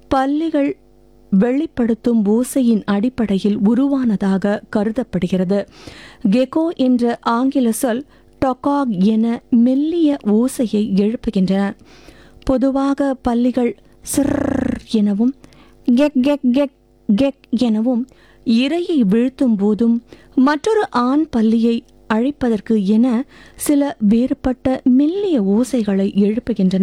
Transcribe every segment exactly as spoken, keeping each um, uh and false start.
பல்லிகள் வெளிப்படுத்தும் ஓசையின் அடிப்படையில் உருவானதாக கருதப்படுகிறது. கெக்கோ என்ற ஆங்கில சொல் டொகாக் என மெல்லிய ஓசையை எழுப்புகின்றன. பொதுவாக பல்லிகள் சிர் எனவும் கெக் கெக் கெக் கெக் எனவும் இரையை வீழ்த்தும் போதும் மற்றொரு ஆண் பல்லியை அழைப்பதற்கு என சில வேறுபட்ட மெல்லிய ஓசைகளை எழுப்புகின்றன.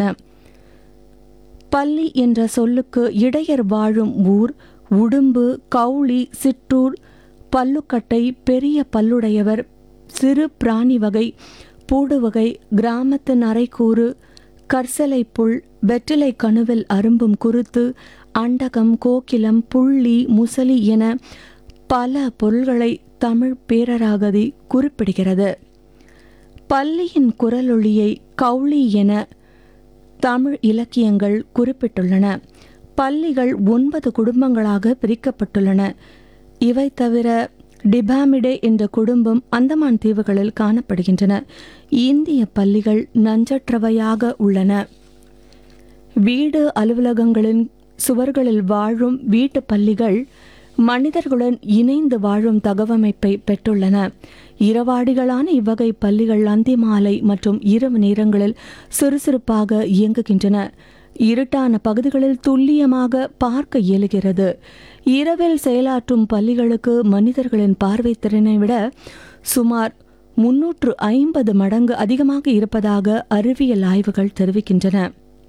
பல்லி என்ற சொல்லுக்கு இடையர் வாழும் ஊர், உடும்பு, கவுளி, சிற்றூர், பல்லுக்கட்டை, பெரிய பல்லுடையவர், சிறு பிராணி வகை, பூடு வகை, கிராமத்து நரைக்கூறு, கர்சலை புல், வெற்றிலை கணுவில் அரும்பும் குருத்து, அண்டகம், கோக்கிலம், புள்ளி, முசலி என பல பொருள்களை தமிழ் பேரராகதி குறிப்பிடுகிறது. பல்லியின் குரலொளியை கவுளி என தமிழ் இலக்கியங்கள் குறிப்பிட்டுள்ளன. பல்லிகள் ஒன்பது குடும்பங்களாக பிரிக்கப்பட்டுள்ளன. இவை தவிர டிபாமிடே என்ற குடும்பம் அந்தமான் தீவுகளில் காணப்படுகின்றன. இந்திய பல்லிகள் நஞ்சற்றவையாக உள்ளன. வீடு அலுவலகங்களின் சுவர்களில் வாழும் வீட்டு பல்லிகள் மனிதர்களுடன் இணைந்து வாழும் தகவமைப்பை பெற்றுள்ளன. இரவாடிகளான இவ்வகை பல்லிகள் அந்தி மாலை மற்றும் இரவு நேரங்களில் சுறுசுறுப்பாக இயங்குகின்றன. இருட்டான பகுதிகளில் துல்லியமாக பார்க்க இயலுகிறது. இரவில் செயலாற்றும் பல்லிகளுக்கு மனிதர்களின் பார்வை திறனை விட சுமார் முன்னூற்று ஐம்பது மடங்கு அதிகமாக இருப்பதாக அறிவியல் ஆய்வுகள் தெரிவிக்கின்றன.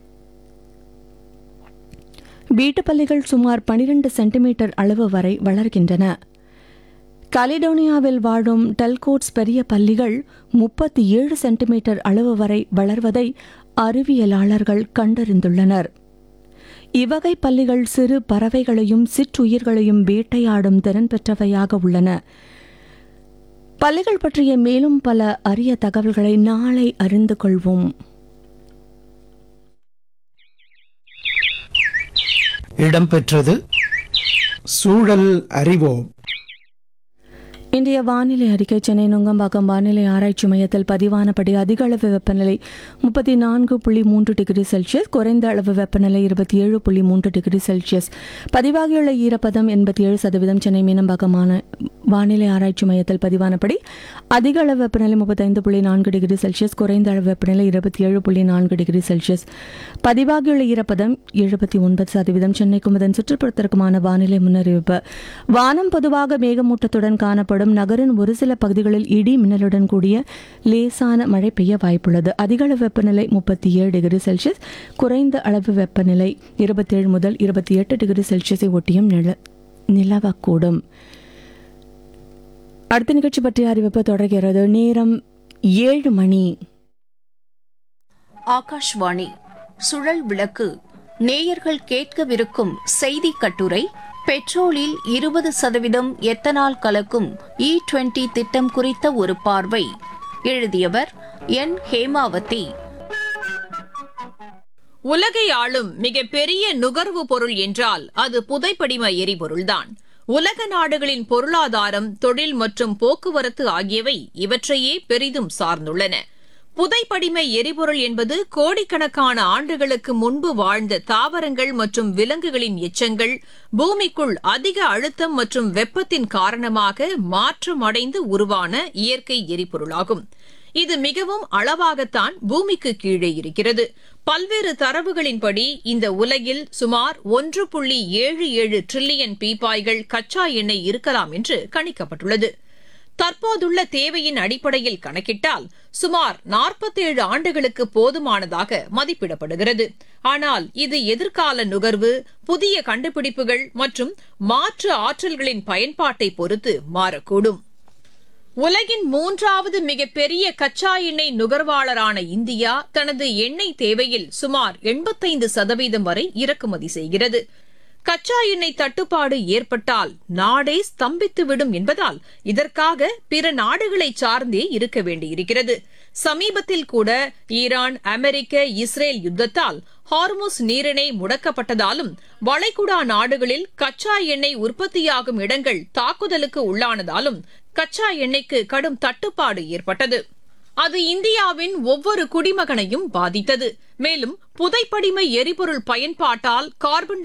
வீட்டுப்பல்லிகள் சுமார் பனிரெண்டு சென்டிமீட்டர் அளவு வரை வளர்கின்றன. கலிடோனியாவில் வாழும் டெல்கோட்ஸ் பெரிய பல்லிகள் முப்பத்தி ஏழு சென்டிமீட்டர் அளவு வரை வளர்வதை அறிவியலாளர்கள் கண்டறிந்துள்ளனர். இவ்வகை பல்லிகள் சிறு பறவைகளையும் சிற்றுயிர்களையும் வேட்டையாடும் திறன் பெற்றவையாக உள்ளன. பல்லிகள் பற்றிய மேலும் பல அரிய தகவல்களை நாளை அறிந்து கொள்வோம். இடம்பெற்றது சூழல் அறிவோம். இன்றைய வானிலை அறிக்கை. சென்னை நுங்கம்பாக்கம் வானிலை ஆராய்ச்சி மையத்தில் பதிவானபடி அதிக அளவு வெப்பநிலை முப்பத்தி நான்கு புள்ளி மூன்று டிகிரி செல்சியஸ், குறைந்த அளவு வெப்பநிலை இருபத்தி ஏழு புள்ளி மூன்று டிகிரி செல்சியஸ். பதிவாகியுள்ள ஈரப்பதம் எண்பத்தி ஏழு சதவீதம். சென்னை மீனம்பாக்கம் வானிலை ஆராய்ச்சி மையத்தில் பதிவானபடி அதிக அளவு வெப்பநிலை முப்பத்தைந்து புள்ளி நான்கு டிகிரி செல்சியஸ், குறைந்த அளவு வெப்பநிலை இருபத்தி ஏழு புள்ளி நான்கு டிகிரி செல்சியஸ். பதிவாகியுள்ள ஈரப்பதம் எழுபத்தி ஒன்பது சதவீதம். சென்னைக்கும் அதன் சுற்றுப்புறத்திற்குமான வானிலை முன்னறிவிப்பு. வானம் பொதுவாக மேகமூட்டத்துடன் காணப்படும். நகரின் ஒரு சில பகுதிகளில் இடி மின்னலுடன் கூடிய லேசான மழை பெய்ய வாய்ப்புள்ளது. அதிக அளவு வெப்பநிலை முப்பத்தி ஏழு டிகிரி செல்சியஸ், குறைந்த அளவு வெப்பநிலை இருபத்தி ஏழு முதல் இருபத்தி எட்டு டிகிரி செல்சியஸை ஒட்டியும் நிலவக்கூடும். அடுத்த நிகழ்ச்சி பற்றிய அறிவிப்பு தொடர்கிறது. நேரம் ஏழு மணி. ஆகாஷ்வாணி சுழல் விளக்கு. நேயர்கள் கேட்கவிருக்கும் செய்தி கட்டுரை பெட்ரோலில் இருபது சதவீதம் எத்தனால் கலக்கும் இ டுவெண்டி திட்டம் குறித்த ஒரு பார்வை. எழுதியவர் என் ஹேமாவதி. உலகை ஆளும் மிகப்பெரிய நுகர்வு பொருள் என்றால் அது புதைப்படிம எரிபொருள்தான். உலக நாடுகளின் பொருளாதாரம், தொழில் மற்றும் போக்குவரத்து ஆகியவை இவற்றையே பெரிதும் சார்ந்துள்ளன. புதைப்படிம எரிபொருள் என்பது கோடிக்கணக்கான ஆண்டுகளுக்கு முன்பு வாழ்ந்த தாவரங்கள் மற்றும் விலங்குகளின் எச்சங்கள் பூமிக்குள் அதிக அழுத்தம் மற்றும் வெப்பத்தின் காரணமாக மாற்றமடைந்து உருவான இயற்கை எரிபொருளாகும். இது மிகவும் அளவாகத்தான் பூமிக்கு கீழே இருக்கிறது. பல்வேறு தரவுகளின்படி இந்த உலகில் சுமார் ஒன்று புள்ளி ஏழு ஏழு டிரில்லியன் பீப்பாய்கள் கச்சா எண்ணெய் இருக்கலாம் என்று கணிக்கப்பட்டுள்ளது. தற்போதுள்ள தேவையின் அடிப்படையில் கணக்கிட்டால் சுமார் நாற்பத்தேழு ஆண்டுகளுக்கு போதுமானதாக மதிப்பிடப்படுகிறது. ஆனால் இது எதிர்கால நுகர்வு, புதிய கண்டுபிடிப்புகள் மற்றும் மாற்று ஆற்றல்களின் பயன்பாட்டை பொறுத்து மாறக்கூடும். உலகின் மூன்றாவது மிகப்பெரிய கச்சா எண்ணெய் நுகர்வாளரான இந்தியா தனது எண்ணெய் தேவையில் சுமார் எண்பத்தைந்து சதவீதம் வரை இறக்குமதி செய்கிறது. கச்சா எண்ணெய் தட்டுப்பாடு ஏற்பட்டால் நாடே ஸ்தம்பித்துவிடும் என்பதால் இதற்காக பிற நாடுகளை சார்ந்தே இருக்க வேண்டியிருக்கிறது. சமீபத்தில் கூட ஈரான், அமெரிக்க, இஸ்ரேல் யுத்தத்தால் ஹார்முஸ் நீரிணை முடக்கப்பட்டதாலும் வளைகுடா நாடுகளில் கச்சா எண்ணெய் உற்பத்தியாகும் இடங்கள் தாக்குதலுக்கு உள்ளானதாலும் கச்சா எண்ணெய்க்கு கடும் தட்டுப்பாடு ஏற்பட்டது. அது இந்தியாவின் ஒவ்வொரு குடிமகனையும் பாதித்தது. மேலும் புதைப்படிம எரிபொருள் பயன்பாட்டால் கார்பன்